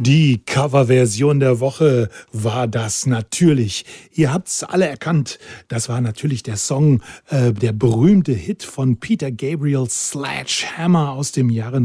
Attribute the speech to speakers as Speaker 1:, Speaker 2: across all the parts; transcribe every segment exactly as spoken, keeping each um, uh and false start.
Speaker 1: Die Coverversion der Woche war das natürlich. Ihr habt's alle erkannt. Das war natürlich der Song, äh, der berühmte Hit von Peter Gabriel, Sledgehammer aus dem Jahre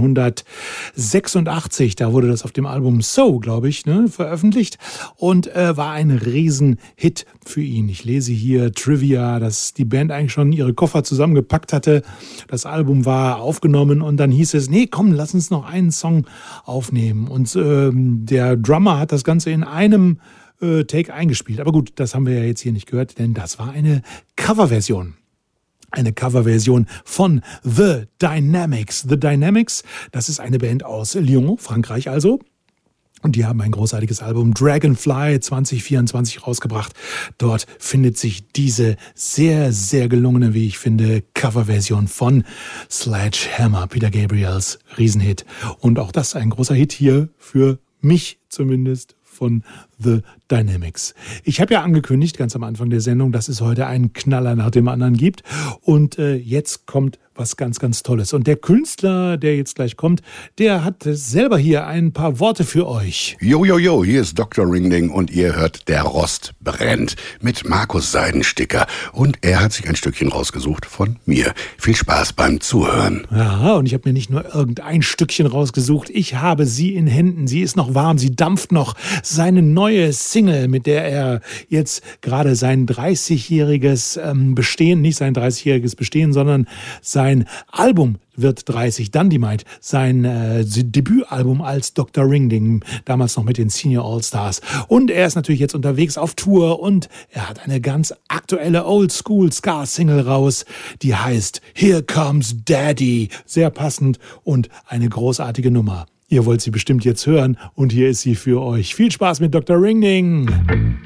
Speaker 1: neunzehnhundertsechsundachtzig. Da wurde das auf dem Album So, glaube ich, ne, veröffentlicht und äh, war ein Riesenhit für ihn. Ich lese hier Trivia, dass die Band eigentlich schon ihre Koffer zusammengepackt hatte. Das Album war aufgenommen und dann hieß es, nee, komm, lass uns noch einen Song aufnehmen. Und ähm, der Drummer hat das Ganze in einem äh, Take eingespielt. Aber gut, das haben wir ja jetzt hier nicht gehört, denn das war eine Coverversion. Eine Coverversion von The Dynamics. The Dynamics, das ist eine Band aus Lyon, Frankreich also. Und die haben ein großartiges Album Dragonfly zwanzig vierundzwanzig rausgebracht. Dort findet sich diese sehr, sehr gelungene, wie ich finde, Coverversion von Sledgehammer, Peter Gabriels Riesenhit. Und auch das ein großer Hit hier für mich zumindest von The Dynamics. Ich habe ja angekündigt, ganz am Anfang der Sendung, dass es heute einen Knaller nach dem anderen gibt. Und äh, jetzt kommt was ganz, ganz Tolles. Und der Künstler, der jetzt gleich kommt, der hat selber hier ein paar Worte für euch.
Speaker 2: Jo, jo, jo, hier ist Doktor Ringling und ihr hört Der Rost brennt mit Markus Seidensticker. Und er hat sich ein Stückchen rausgesucht von mir. Viel Spaß beim Zuhören.
Speaker 1: Ja, und ich habe mir nicht nur irgendein Stückchen rausgesucht. Ich habe sie in Händen. Sie ist noch warm, sie dampft noch. Seine neue Single, mit der er jetzt gerade sein dreißigjähriges ähm, Bestehen, nicht sein dreißigjähriges Bestehen, sondern sein Sein Album wird dreißig, Dynamite, sein äh, Debütalbum als Doktor Ringling, damals noch mit den Senior All-Stars. Und er ist natürlich jetzt unterwegs auf Tour und er hat eine ganz aktuelle Oldschool-Ska-Single raus, die heißt Here Comes Daddy. Sehr passend und eine großartige Nummer. Ihr wollt sie bestimmt jetzt hören und hier ist sie für euch. Viel Spaß mit Doktor Ringling.